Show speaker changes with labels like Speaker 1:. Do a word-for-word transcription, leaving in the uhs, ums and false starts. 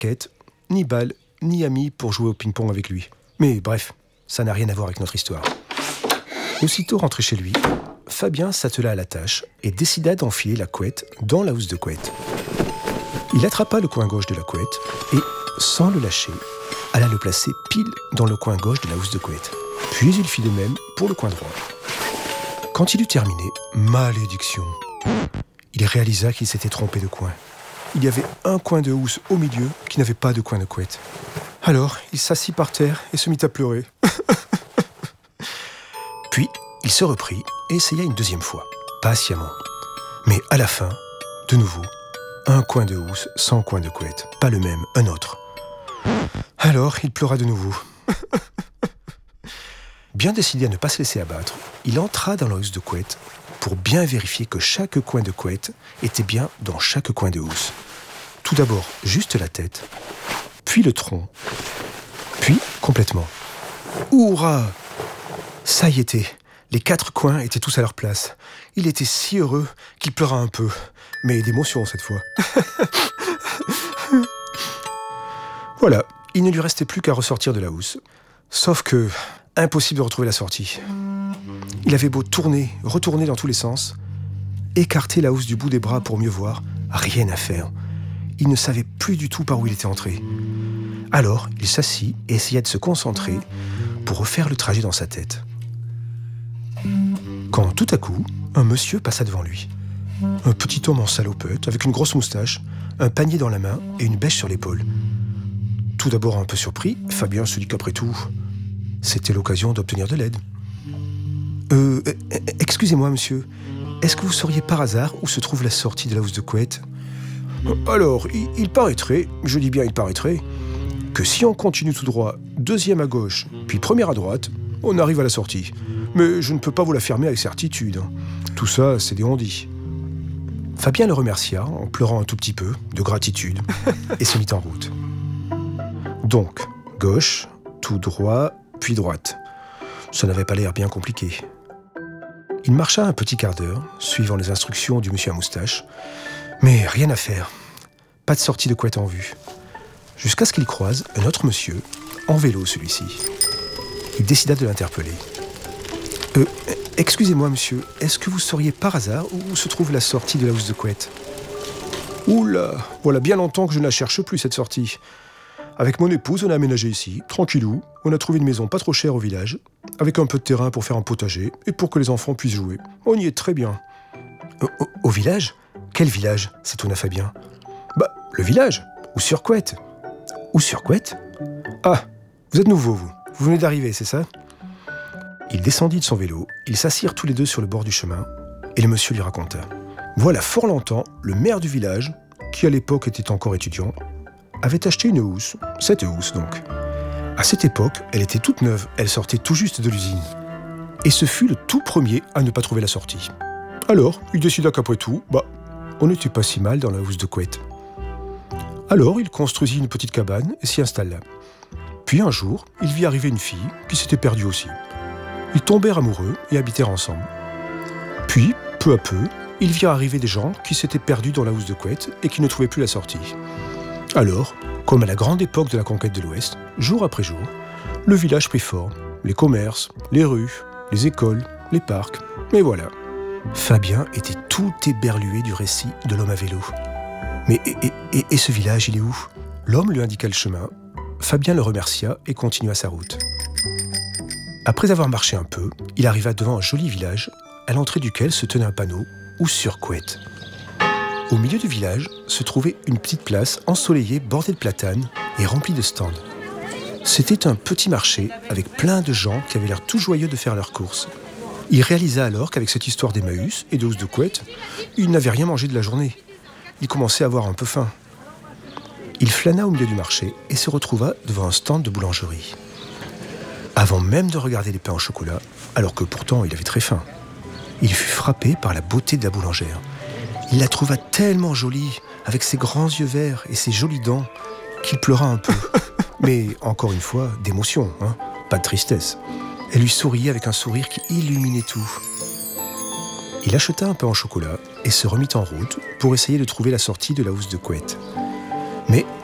Speaker 1: raquette, ni balle, ni amis pour jouer au ping-pong avec lui. Mais bref, ça n'a rien à voir avec notre histoire. Aussitôt rentré chez lui, Fabien s'attela à la tâche et décida d'enfiler la couette dans la housse de couette. Il attrapa le coin gauche de la couette et, sans le lâcher, alla le placer pile dans le coin gauche de la housse de couette. Puis il fit de même pour le coin droit. Quand il eut terminé, malédiction, il réalisa qu'il s'était trompé de coin. Il y avait un coin de housse au milieu qui n'avait pas de coin de couette. Alors, il s'assit par terre et se mit à pleurer. Puis, il se reprit et essaya une deuxième fois, patiemment. Mais à la fin, de nouveau, un coin de housse sans coin de couette. Pas le même, un autre. Alors, il pleura de nouveau. Bien décidé à ne pas se laisser abattre, il entra dans la housse de couette pour bien vérifier que chaque coin de couette était bien dans chaque coin de housse. Tout d'abord, juste la tête, puis le tronc, puis complètement. Hourra! Ça y était, les quatre coins étaient tous à leur place. Il était si heureux qu'il pleura un peu, mais d'émotion cette fois. Voilà, il ne lui restait plus qu'à ressortir de la housse. Sauf que, impossible de retrouver la sortie. Il avait beau tourner, retourner dans tous les sens, écarter la housse du bout des bras pour mieux voir, rien à faire. Il ne savait plus du tout par où il était entré. Alors, il s'assit et essaya de se concentrer pour refaire le trajet dans sa tête. Quand tout à coup, un monsieur passa devant lui. Un petit homme en salopette, avec une grosse moustache, un panier dans la main et une bêche sur l'épaule. Tout d'abord un peu surpris, Fabien se dit qu'après tout, c'était l'occasion d'obtenir de l'aide. Euh, excusez-moi, monsieur, est-ce que vous sauriez par hasard où se trouve la sortie de la housse de couette ? Alors, il, il paraîtrait, je dis bien il paraîtrait, que si on continue tout droit, deuxième à gauche, puis première à droite, on arrive à la sortie. Mais je ne peux pas vous l'affirmer avec certitude. Hein. Tout ça, c'est des on-dit. Fabien le remercia en pleurant un tout petit peu, de gratitude, et se mit en route. Donc, gauche, tout droit, puis droite. Ça n'avait pas l'air bien compliqué. Il marcha un petit quart d'heure, suivant les instructions du monsieur à moustache, mais rien à faire. Pas de sortie de couette en vue. Jusqu'à ce qu'il croise un autre monsieur, en vélo celui-ci. Il décida de l'interpeller. Euh, excusez-moi monsieur, est-ce que vous sauriez par hasard où se trouve la sortie de la housse de couette ? Oula, voilà bien longtemps que je ne la cherche plus cette sortie. Avec mon épouse, on a aménagé ici, tranquillou. On a trouvé une maison pas trop chère au village, avec un peu de terrain pour faire un potager et pour que les enfants puissent jouer. On y est très bien. Au, au, au village ? Quel village ? s'étonna Fabien. Bah, le village, ou sur couette. Ou sur couette ? Ah, vous êtes nouveau, vous. Vous venez d'arriver, c'est ça ? Il descendit de son vélo, ils s'assirent tous les deux sur le bord du chemin, et le monsieur lui raconta. Voilà fort longtemps, le maire du village, qui à l'époque était encore étudiant, avait acheté une housse, cette housse donc. À cette époque, elle était toute neuve, elle sortait tout juste de l'usine. Et ce fut le tout premier à ne pas trouver la sortie. Alors, il décida qu'après tout, bah, on n'était pas si mal dans la housse de couette. Alors, il construisit une petite cabane et s'y installa. Puis un jour, il vit arriver une fille qui s'était perdue aussi. Ils tombèrent amoureux et habitèrent ensemble. Puis, peu à peu, ils virent arriver des gens qui s'étaient perdus dans la housse de couette et qui ne trouvaient plus la sortie. Alors, comme à la grande époque de la conquête de l'Ouest, jour après jour, le village prit forme. Les commerces, les rues, les écoles, les parcs, et voilà. Fabien était tout éberlué du récit de l'homme à vélo. Mais et, et, et, et ce village, il est où ? L'homme lui indiqua le chemin. Fabien le remercia et continua sa route. Après avoir marché un peu, il arriva devant un joli village, à l'entrée duquel se tenait un panneau « Housse sur couette ». Au milieu du village se trouvait une petite place ensoleillée bordée de platanes et remplie de stands. C'était un petit marché avec plein de gens qui avaient l'air tout joyeux de faire leurs courses. Il réalisa alors qu'avec cette histoire d'Emmaüs et de housse de couette, il n'avait rien mangé de la journée. Il commençait à avoir un peu faim. Il flâna au milieu du marché et se retrouva devant un stand de boulangerie. Avant même de regarder les pains au chocolat, alors que pourtant il avait très faim, il fut frappé par la beauté de la boulangère. Il la trouva tellement jolie, avec ses grands yeux verts et ses jolies dents, qu'il pleura un peu. Mais encore une fois, d'émotion, hein, pas de tristesse. Elle lui souriait avec un sourire qui illuminait tout. Il acheta un pain au chocolat et se remit en route pour essayer de trouver la sortie de la housse de couette. Mais